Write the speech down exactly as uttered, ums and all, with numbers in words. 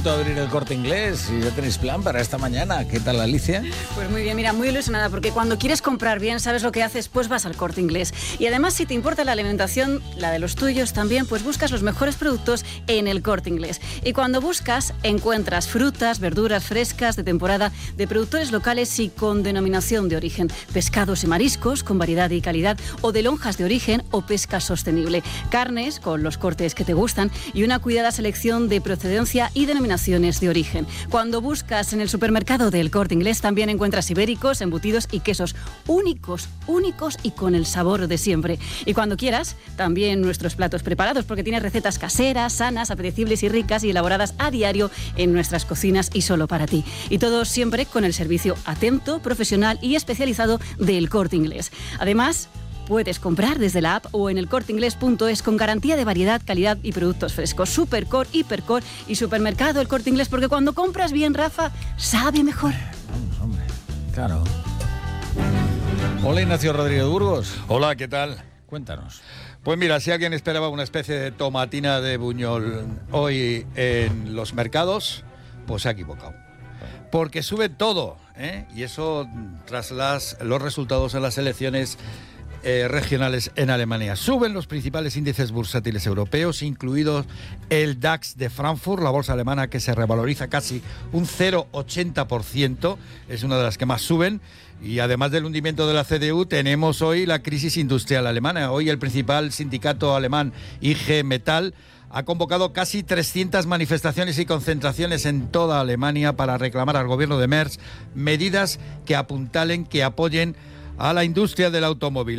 punto de abrir el Corte Inglés y ya tenéis plan para esta mañana. ¿Qué tal, Alicia? Pues muy bien, mira, muy ilusionada, porque cuando quieres comprar bien, sabes lo que haces, pues vas al Corte Inglés. Y además, si te importa la alimentación, la de los tuyos también, pues buscas los mejores productos en el Corte Inglés. Y cuando buscas, encuentras frutas, verduras frescas de temporada, de productores locales y con denominación de origen, pescados y mariscos con variedad y calidad, o de lonjas de origen o pesca sostenible, carnes con los cortes que te gustan y una cuidada selección de procedencia y denominaciones de origen. Cuando buscas en el supermercado del Corte Inglés también encuentras ibéricos, embutidos y quesos únicos, únicos y con el sabor de siempre. Y cuando quieras, también nuestros platos preparados, porque tienes recetas caseras, sanas, apetecibles y ricas y elaboradas a diario en nuestras cocinas y solo para ti. Y todo siempre con el servicio atento, profesional y especializado del Corte Inglés. Además, puedes comprar desde la app o en el corte inglés punto es con garantía de variedad, calidad y productos frescos. Supercore, Hipercore y Supermercado El Corte Inglés, porque cuando compras bien, Rafa, sabe mejor. Vamos, hombre. Claro. Hola, Ignacio Rodríguez Burgos. Hola, ¿qué tal? Cuéntanos. Pues mira, si alguien esperaba una especie de tomatina de buñol hoy en los mercados, pues se ha equivocado. Porque sube todo, ¿eh? Y eso tras las, los resultados en las elecciones Eh, regionales en Alemania. Suben los principales índices bursátiles europeos, incluidos el DAX de Frankfurt, la bolsa alemana, que se revaloriza casi un cero coma ochenta por ciento, es una de las que más suben. Y además del hundimiento de la C D U, tenemos hoy la crisis industrial alemana. Hoy el principal sindicato alemán, I G Metall, ha convocado casi trescientas manifestaciones y concentraciones en toda Alemania para reclamar al gobierno de Merz medidas que apuntalen, que apoyen a la industria del automóvil.